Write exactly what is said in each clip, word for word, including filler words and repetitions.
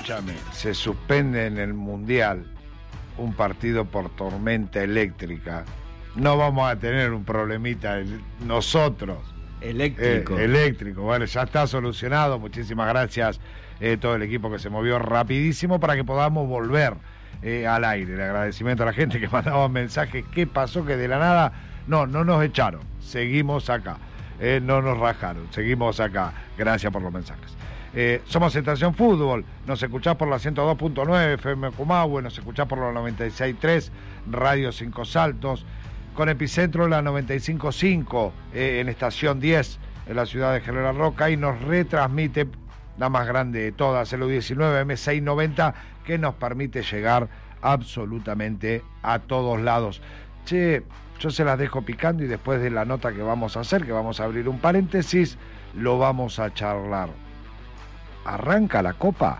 Escúchame, se suspende en el Mundial un partido por tormenta eléctrica. No vamos a tener un problemita nosotros. Eléctrico. Eh, eléctrico, bueno, ya está solucionado. Muchísimas gracias eh, todo el equipo que se movió rapidísimo para que podamos volver eh, al aire. El agradecimiento a la gente que mandaba mensajes. ¿Qué pasó? Que de la nada, no, no nos echaron. Seguimos acá. Eh, no nos rajaron. Seguimos acá. Gracias por los mensajes. Eh, somos Estación Fútbol, nos escuchás por la ciento dos punto nueve F M Comahue, nos escuchás por la noventa y seis punto tres Radio Cinco Saltos, con epicentro la noventa y cinco punto cinco eh, en Estación diez en la ciudad de General Roca, y nos retransmite la más grande de todas, el U diecinueve M seiscientos noventa, que nos permite llegar absolutamente a todos lados. Che, yo se las dejo picando y después de la nota que vamos a hacer, que vamos a abrir un paréntesis, lo vamos a charlar. ¿Arranca la Copa?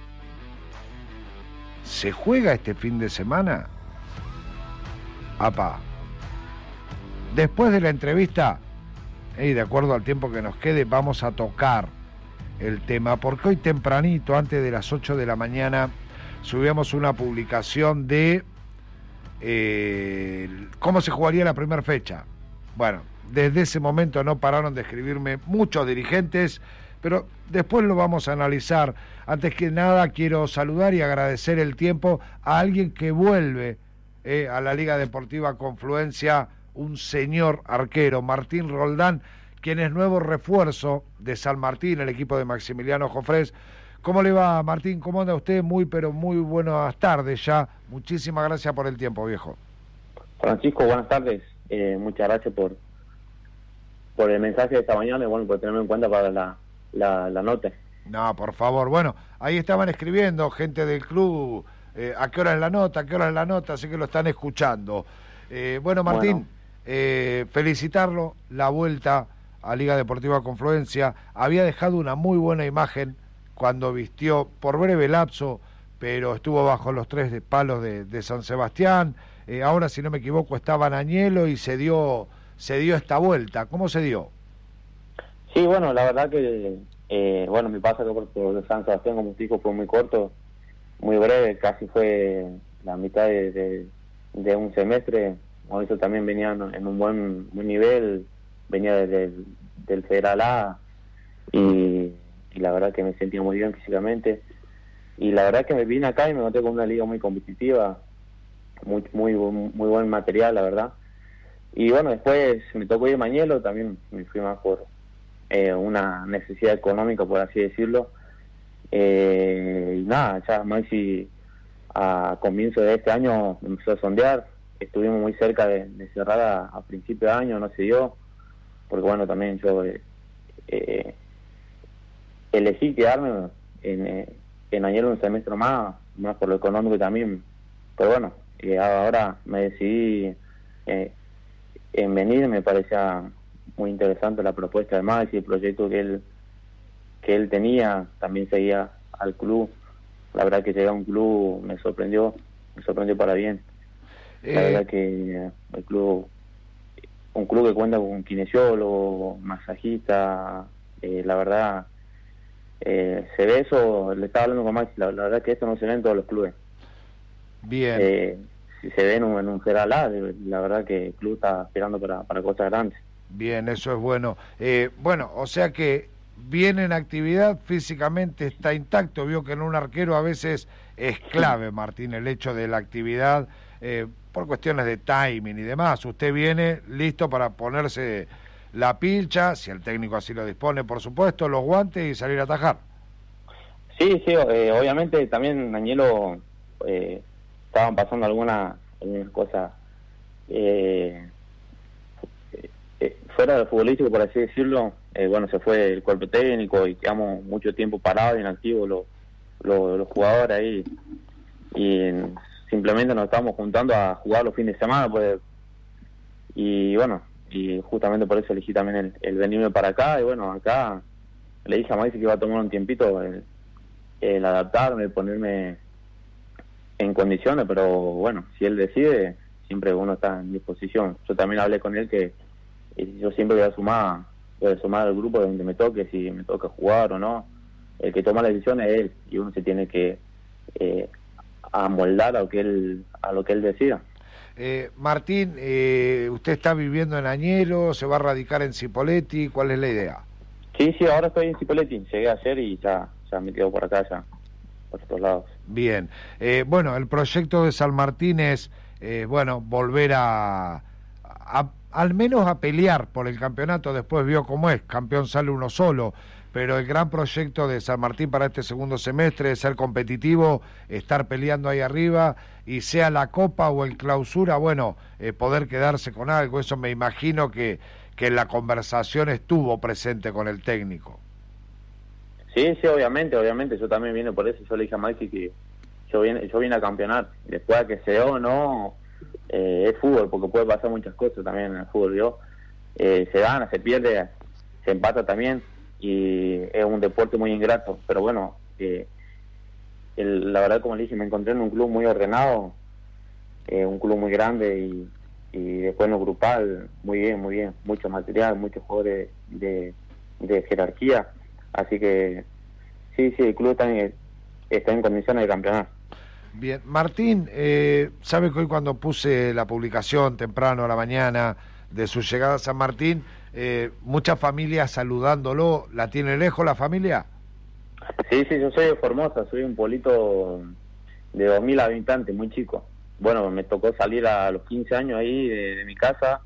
¿Se juega este fin de semana? Apa. Después de la entrevista, y de acuerdo al tiempo que nos quede, vamos a tocar el tema, porque hoy tempranito, antes de las ocho de la mañana, subíamos una publicación de eh, cómo se jugaría la primera fecha. Bueno, desde ese momento no pararon de escribirme muchos dirigentes, pero después lo vamos a analizar. Antes que nada, quiero saludar y agradecer el tiempo a alguien que vuelve eh, a la Liga Deportiva Confluencia, un señor arquero, Martín Roldán, quien es nuevo refuerzo de San Martín, el equipo de Maximiliano Jofrés. ¿Cómo le va, Martín? ¿Cómo anda usted? Muy, pero muy buenas tardes ya. Muchísimas gracias por el tiempo, viejo. Francisco, buenas tardes. Eh, muchas gracias por, por el mensaje de esta mañana y bueno, por tenerme en cuenta para la... La, la nota. No, por favor. Bueno, ahí estaban escribiendo gente del club, eh, a qué hora es la nota, a qué hora es la nota, así que lo están escuchando. Eh, bueno, Martín, bueno. Eh, felicitarlo, la vuelta a Liga Deportiva Confluencia. Había dejado una muy buena imagen cuando vistió, por breve lapso, pero estuvo bajo los tres de palos de, de San Sebastián. Eh, ahora, si no me equivoco, estaba en Añelo y se dio, se dio esta vuelta. ¿Cómo se dio? Sí, bueno, la verdad que, eh, bueno, mi paso por, por San Sebastián, como te dijo, fue muy corto, muy breve, casi fue la mitad de, de, de un semestre. Mauricio también venía en un buen, buen nivel, venía desde el, del Federal A, y, y la verdad que me sentía muy bien físicamente. Y la verdad que me vine acá y me noté con una liga muy competitiva, muy, muy, muy buen material, la verdad. Y bueno, después me tocó ir a Mañelo, también me fui más por... Eh, una necesidad económica, por así decirlo, eh, y nada, ya Maxi a comienzo de este año empezó a sondear, estuvimos muy cerca de, de cerrar a, a principio de año, no se dio, porque bueno, también yo eh, eh, elegí quedarme en, eh, en Añelo un semestre más, más por lo económico también, pero bueno, eh, ahora me decidí eh, en venir, me parecía muy interesante la propuesta de Max y el proyecto que él que él tenía, también seguía al club. La verdad que llegar a un club me sorprendió, me sorprendió para bien. La eh... verdad que el club, un club que cuenta con un kinesiólogo, masajista, eh, la verdad, eh, se ve eso, le estaba hablando con Max, la, la verdad que esto no se ve en todos los clubes. Bien. Eh, si se ve en un, en un Federal A, la verdad que el club está esperando para, para cosas grandes. Bien, eso es bueno. Eh, bueno, o sea que viene en actividad, físicamente está intacto. Vio que en un arquero a veces es clave, Martín, el hecho de la actividad, eh, por cuestiones de timing y demás. Usted viene listo para ponerse la pilcha, si el técnico así lo dispone, por supuesto, los guantes y salir a atajar. Sí, sí, eh, obviamente también Añelo eh, estaban pasando algunas, algunas cosas... Eh, Eh, fuera del futbolístico, por así decirlo, eh, bueno, se fue el cuerpo técnico y quedamos mucho tiempo parados, inactivos los, los, los jugadores ahí, y simplemente nos estábamos juntando a jugar los fines de semana, pues, y bueno, y justamente por eso elegí también el, el venirme para acá. Y bueno, acá le dije a Maxi que iba a tomar un tiempito el, el adaptarme, el ponerme en condiciones, pero bueno, si él decide, siempre uno está en disposición. Yo también hablé con él que yo siempre voy a sumar, voy a sumar al grupo donde me toque, si me toca jugar o no. el que toma la decisión es él, y uno se tiene que eh, amoldar a lo que él, a lo que él decida. Eh, Martín, eh, ¿usted está viviendo en Añelo? ¿Se va a radicar en Cipolletti? ¿Cuál es la idea? Sí, sí, ahora estoy en Cipolletti, llegué ayer y ya, ya me quedo por acá, ya, por estos lados. Bien, eh, bueno, el proyecto de San Martín es, eh, bueno, volver a, a, al menos a pelear por el campeonato. Después vio cómo es, campeón sale uno solo, pero el gran proyecto de San Martín para este segundo semestre es ser competitivo, estar peleando ahí arriba, y sea la Copa o el Clausura, bueno, eh, poder quedarse con algo. Eso me imagino que, que en la conversación estuvo presente con el técnico. Sí, sí, obviamente, obviamente, yo también vine por eso, yo le dije a Maxi que yo vine, yo vine a campeonar, después de que se dio o no, eh, es fútbol, porque puede pasar muchas cosas también en el fútbol, ¿yo? Eh, se gana, se pierde, se empata también, y es un deporte muy ingrato, pero bueno, eh, el, la verdad, como le dije, me encontré en un club muy ordenado, eh, un club muy grande, y, y después en lo grupal, muy bien, muy bien, mucho material, muchos jugadores de, de jerarquía. Así que sí, sí, el club está en, está en condiciones de campeonar. Bien, Martín, eh, ¿sabe que hoy cuando puse la publicación temprano a la mañana de su llegada a San Martín, eh, muchas familias saludándolo? ¿La tiene lejos la familia? Sí, sí, yo soy de Formosa, soy un pueblito de dos mil habitantes, muy chico. Bueno, me tocó salir a los quince años ahí de, de mi casa.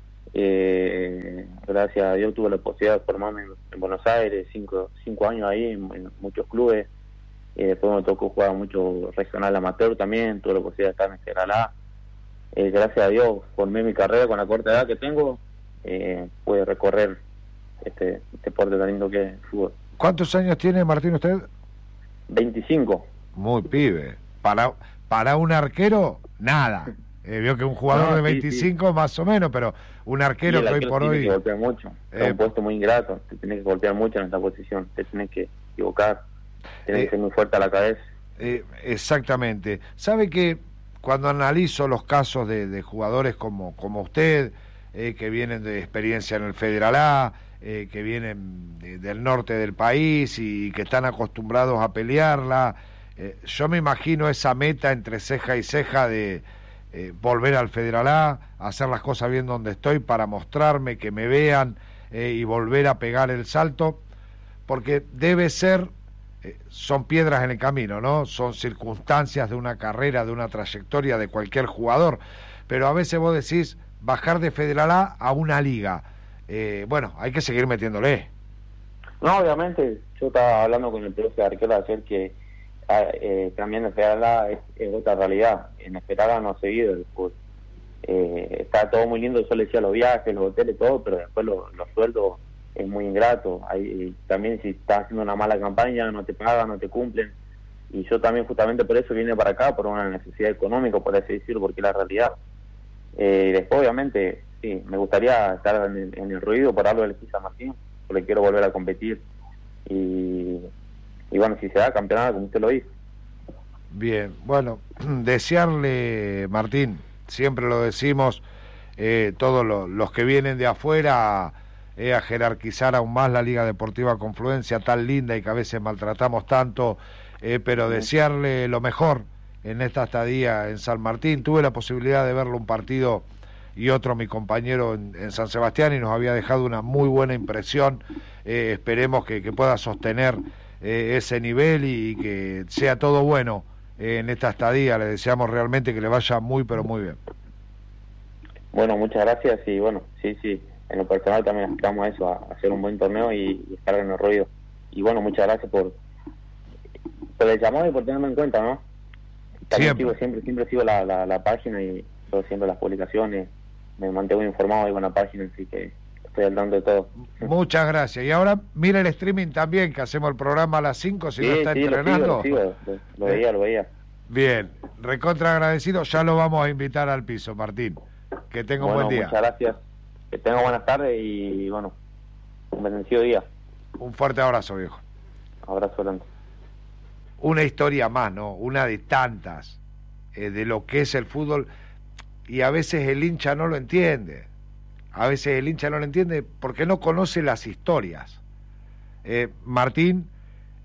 Eh, gracias a Dios tuve la posibilidad de formarme en, en Buenos Aires, cinco, cinco años ahí en, en muchos clubes, y después me tocó jugar mucho regional amateur también, tuve la posibilidad de estar en General A. Eh, gracias a Dios formé mi carrera con la corta edad que tengo, eh, pude recorrer este, este deporte tan lindo que es el fútbol. ¿Cuántos años tiene, Martín, usted? veinticinco. Muy pibe. Para, para un arquero, nada. Eh, vio que un jugador no, de veinticinco sí, sí. más o menos, pero un arquero, sí, que hoy por tiene hoy... que golpear mucho, es eh, un puesto muy ingrato, te tienes que golpear mucho en esta posición, te tienes que equivocar, tienes eh, que ser muy fuerte a la cabeza. Eh, exactamente. ¿Sabe que cuando analizo los casos de, de jugadores como, como usted, eh, que vienen de experiencia en el Federal A, eh, que vienen de, del norte del país y que están acostumbrados a pelearla, eh, yo me imagino esa meta entre ceja y ceja de... Eh, volver al Federal A, hacer las cosas bien donde estoy para mostrarme, que me vean eh, y volver a pegar el salto, porque debe ser, eh, son piedras en el camino, ¿no? Son circunstancias de una carrera, de una trayectoria de cualquier jugador, pero a veces vos decís bajar de Federal A a una liga, eh, bueno, hay que seguir metiéndole. No, obviamente, yo estaba hablando con el profe arquero ayer que Eh, también en Federal A es, es otra realidad, en Federal A no ha seguido el fútbol, eh, está todo muy lindo, yo le decía los viajes, los hoteles, todo, pero después lo, los sueldos es muy ingrato. Hay, también si estás haciendo una mala campaña no te pagan, no te cumplen, y yo también justamente por eso vine para acá, por una necesidad económica, por así decirlo, porque es la realidad. Eh, y después obviamente sí, me gustaría estar en el, en el ruido por algo del San Martín, porque quiero volver a competir, y Y bueno, si se da campeonato, como usted lo dice. Bien, bueno, desearle, Martín, siempre lo decimos, eh, todos lo, los que vienen de afuera, eh, a jerarquizar aún más la Liga Deportiva Confluencia, tan linda y que a veces maltratamos tanto, eh, pero desearle lo mejor en esta estadía en San Martín. Tuve la posibilidad de verlo un partido y otro, mi compañero, en, en San Sebastián, y nos había dejado una muy buena impresión. Eh, esperemos que, que pueda sostener Eh, ese nivel y, y que sea todo bueno eh, en esta estadía. Le deseamos realmente que le vaya muy pero muy bien. Bueno, muchas gracias, y bueno, sí, sí, en lo personal también aspiramos a eso, a hacer un buen torneo y, y estar en el ruido. Y bueno, muchas gracias por, por el llamado y por tenerme en cuenta, ¿no? También siempre sigo, siempre, siempre sigo la, la, la página y todo, siempre las publicaciones, me mantengo informado ahí con la página, así que estoy al tanto de todo. Muchas gracias. Y ahora mira el streaming también, que hacemos el programa a las cinco, si sí, no está sí, entrenando. Lo, sigo, lo, sigo, lo, lo veía, lo veía. Bien, recontra agradecido, ya lo vamos a invitar al piso, Martín. Que tenga un bueno, buen día. Muchas gracias, que tenga buenas tardes y bueno, un bendecido día. Un fuerte abrazo, viejo. Abrazo grande. Una historia más, ¿no? Una de tantas, eh, de lo que es el fútbol, y a veces el hincha no lo entiende. A veces el hincha no lo entiende porque no conoce las historias. Eh, Martín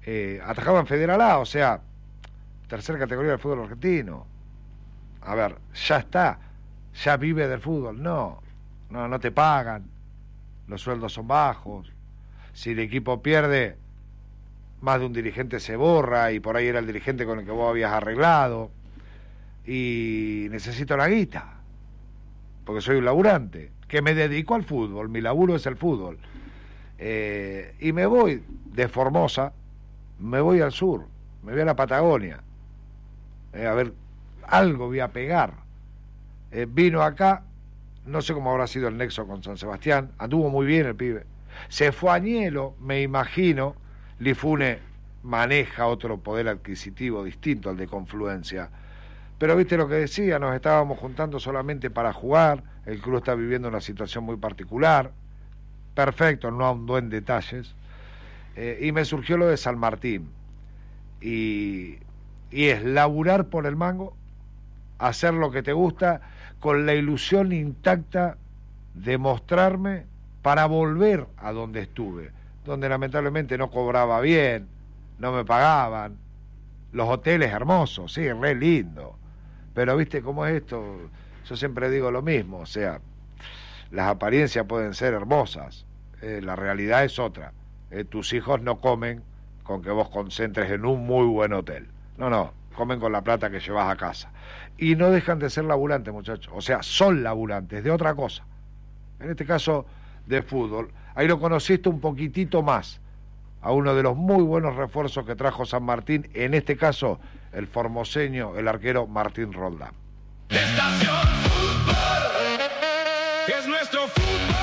eh, atajaba en Federal A, o sea, tercera categoría del fútbol argentino. A ver, ya está, ya vive del fútbol. No, no, no te pagan, los sueldos son bajos. Si el equipo pierde, más de un dirigente se borra y por ahí era el dirigente con el que vos habías arreglado. Y necesito la guita, porque soy un laburante, que me dedico al fútbol, mi laburo es el fútbol. Eh, y me voy de Formosa, me voy al sur, me voy a la Patagonia, eh, a ver, algo voy a pegar. Eh, vino acá, no sé cómo habrá sido el nexo con San Sebastián, anduvo muy bien el pibe. Se fue a Añelo, me imagino, Lifune maneja otro poder adquisitivo distinto al de Confluencia. Pero viste lo que decía, nos estábamos juntando solamente para jugar, el club está viviendo una situación muy particular, perfecto, no ahondó en detalles, eh, y me surgió lo de San Martín, y, y es laburar por el mango, hacer lo que te gusta, con la ilusión intacta de mostrarme para volver a donde estuve, donde lamentablemente no cobraba bien, no me pagaban, los hoteles hermosos, sí, re lindo. Pero viste cómo es esto, yo siempre digo lo mismo, o sea, las apariencias pueden ser hermosas, eh, la realidad es otra. Eh, tus hijos no comen con que vos concentres en un muy buen hotel, no, no, comen con la plata que llevas a casa. Y no dejan de ser laburantes, muchachos, o sea, son laburantes de otra cosa, en este caso de fútbol. Ahí lo conociste un poquitito más, a uno de los muy buenos refuerzos que trajo San Martín, en este caso el formoseño, el arquero Martín Roldán. Estación Fútbol es nuestro fútbol.